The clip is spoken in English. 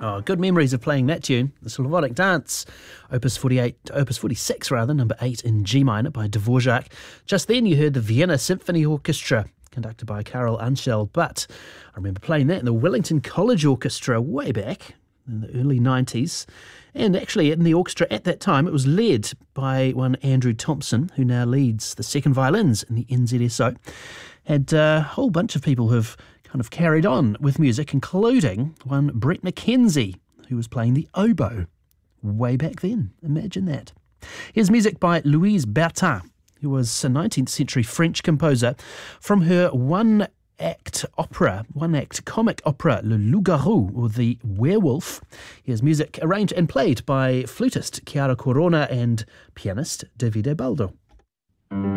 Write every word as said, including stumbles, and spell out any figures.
Oh, good memories of playing that tune, the Slavonic Dance, Opus forty-eight, Opus forty-six rather, number eight in G minor by Dvorak. Just then you heard the Vienna Symphony Orchestra, conducted by Karel Anschel, but I remember playing that in the Wellington College Orchestra way back in the early nineties. And actually in the orchestra at that time, it was led by one Andrew Thompson, who now leads the second violins in the N Z S O. Had a whole bunch of people who have kind of carried on with music, including one Brett McKenzie, who was playing the oboe way back then. Imagine that. Here's music by Louise Bertin, who was a nineteenth century French composer, from her one-act opera, one-act comic opera, Le Loup-garou, or The Werewolf. Here's music arranged and played by flutist Chiara Corona and pianist Davide Baldo.